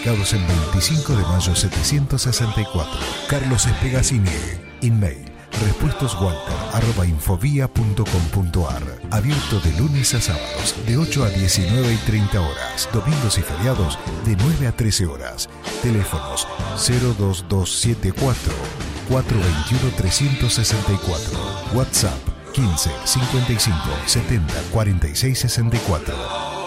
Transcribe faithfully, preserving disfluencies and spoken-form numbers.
ubicados en veinticinco de mayo setecientos sesenta y cuatro. Carlos Espegacini. Email repuestoswalter arroba infovía punto com punto ar. Abierto de lunes a sábados de ocho a diecinueve y treinta horas. Domingos y feriados de nueve a trece horas. Teléfonos cero dos dos siete cuatro, cuatro dos uno, tres seis cuatro. WhatsApp quince cincuenta y cinco setenta cuarenta y seis sesenta y cuatro.